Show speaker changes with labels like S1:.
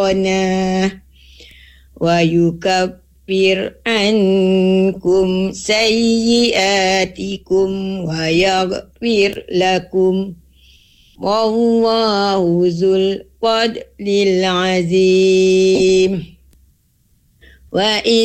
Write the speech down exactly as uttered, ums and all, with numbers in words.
S1: ويكفر عنكم سيئاتكم ويغفر لكم والله ذو الفضل العظيم. وإذ